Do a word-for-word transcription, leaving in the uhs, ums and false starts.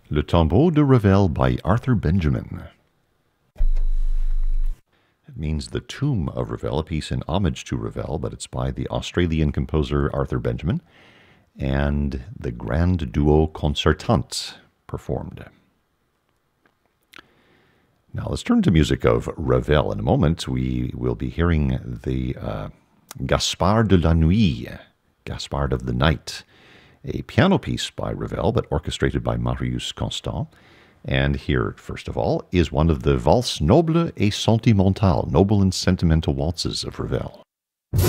Le Tombeau de Ravel by Arthur Benjamin. It means The Tomb of Ravel, a piece in homage to Ravel, but it's by the Australian composer Arthur Benjamin and the Grand Duo Concertant performed. Now let's turn to music of Ravel. In a moment, we will be hearing the uh, Gaspard de la Nuit, Gaspard of the Night, a piano piece by Ravel, but orchestrated by Marius Constant. And here, first of all, is one of the Valses Nobles et Sentimentales, noble and sentimental waltzes of Ravel.